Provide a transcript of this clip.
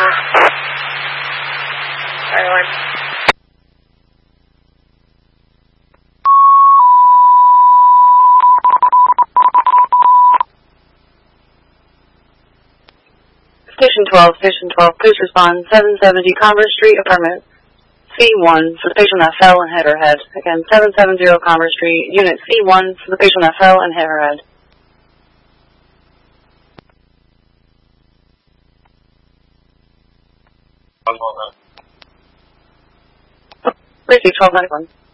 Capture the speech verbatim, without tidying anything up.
Ireland. Station twelve, Station twelve, please respond. seven seventy Converse Street, apartment C one, for the patient that fell and hit her head. Again, seven seventy Converse Street, unit C one, for the patient that fell and hit her head. Receive twelve ninety-one.